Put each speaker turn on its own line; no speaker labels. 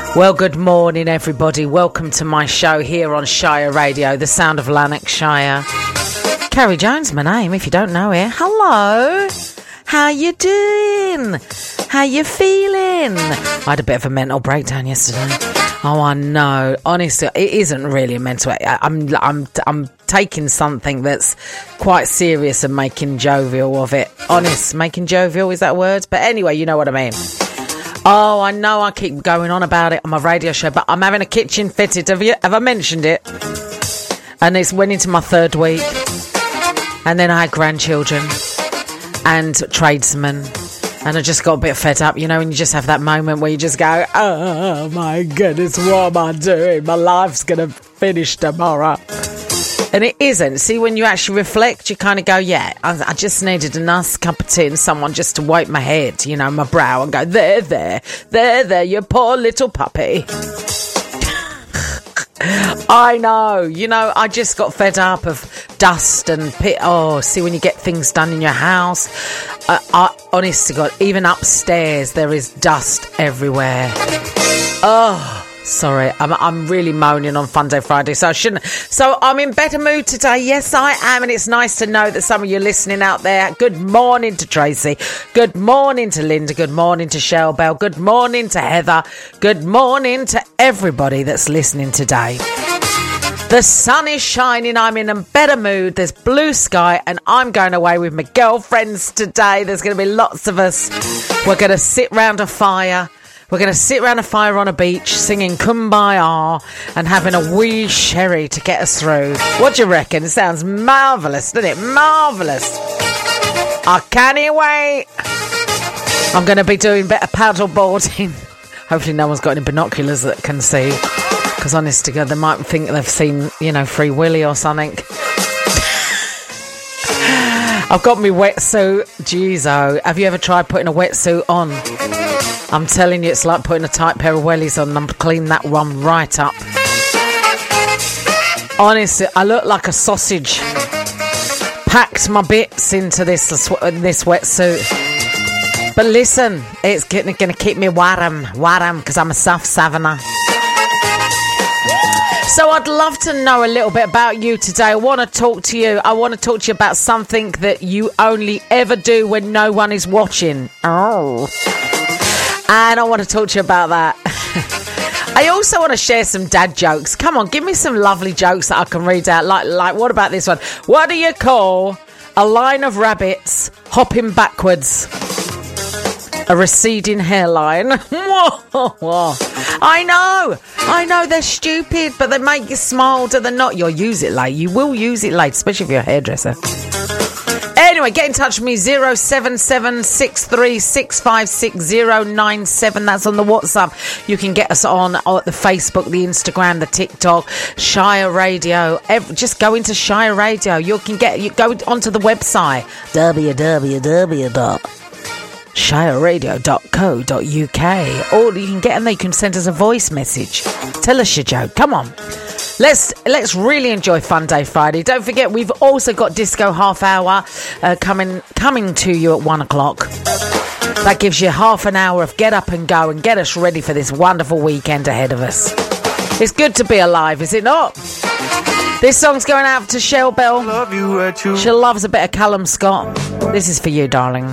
Well, good morning, everybody. Welcome to my show here on Shire Radio, the sound of Lanarkshire. Carrie Jones, my name, if you don't know it. Hello. How you doing? How you feeling? I had a bit of a mental breakdown yesterday. Oh, I know. Honestly, it isn't really a mental. I'm taking something that's quite serious and making jovial of it. Honest, making jovial, is that a word? But anyway, you know what I mean. Oh, I know I keep going on about it on my radio show, but I'm having a kitchen fitted. Have I mentioned it? And it's went into my third week. And then I had grandchildren and tradesmen. And I just got a bit fed up, you know, and you just have that moment where you just go, oh my goodness, what am I doing? My life's going to finish tomorrow. And it isn't. See, when you actually reflect, you kind of go, yeah, I just needed a nice cup of tea and someone just to wipe my head, you know, my brow, and go, there, you poor little puppy. I know, you know, I just got fed up of dust and pit. Oh, see, when you get things done in your house, honest to God, even upstairs, there is dust everywhere. Oh. Sorry, I'm really moaning on Fun Day Friday, so I shouldn't. So I'm in better mood today. Yes, I am, and it's nice to know that some of you listening out there. Good morning to Tracy. Good morning to Linda. Good morning to Shell Bell. Good morning to Heather. Good morning to everybody that's listening today. The sun is shining. I'm in a better mood. There's blue sky, and I'm going away with my girlfriends today. There's going to be lots of us. We're going to sit round a fire. We're going to sit around a fire on a beach singing Kumbaya and having a wee sherry to get us through. What do you reckon? It sounds marvellous, doesn't it? Marvellous. I can't wait. I'm going to be doing better paddle boarding. Hopefully no one's got any binoculars that can see. Because honest to God, they might think they've seen, you know, Free Willy or something. I've got my wetsuit. Jeez, oh. Have you ever tried putting a wetsuit on? I'm telling you, it's like putting a tight pair of wellies on. I'm cleaning that one right up. Honestly, I look like a sausage. Packed my bits into this wetsuit. But listen, it's going to keep me warm, because I'm a South Southerner. So I'd love to know a little bit about you today. I want to talk to you. I want to talk to you about something that you only ever do when no one is watching. Oh. And I want to talk to you about that. I also want to share some dad jokes. Come on, give me some lovely jokes that I can read out. Like what about this one? What do you call a line of rabbits hopping backwards? A receding hairline. I know, they're stupid, but they make you smile, do they not? You'll use it late. You will use it late, especially if you're a hairdresser. Anyway, get in touch with me, 07763656097. That's on the WhatsApp. You can get us on the Facebook, the Instagram, the TikTok, Shire Radio. Just go into Shire Radio. You go onto the website, www.shireradio.co.uk. Or you can get in there, you can send us a voice message. Tell us your joke. Come on. Let's really enjoy Fun Day Friday. Don't forget, we've also got Disco Half Hour coming to you at 1 o'clock. That gives you half an hour of get up and go and get us ready for this wonderful weekend ahead of us. It's good to be alive, is it not? This song's going out to Shell Bell. She loves a bit of Callum Scott. This is for you, darling.